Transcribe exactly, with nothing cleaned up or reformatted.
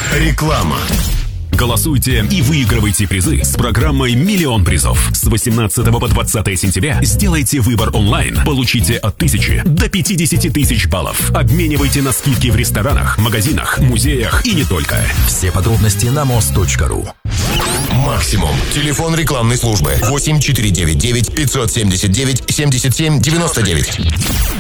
Реклама. Голосуйте и выигрывайте призы с программой «Миллион призов». С восемнадцатого по двадцатое сентября сделайте выбор онлайн. Получите от тысячи до пятидесяти тысяч баллов. Обменивайте на скидки в ресторанах, магазинах, музеях и не только. Все подробности на мост точка ру. Максимум. Телефон рекламной службы восемь четыре девять девять пятьсот семьдесят девять семьдесят семь девяносто девять.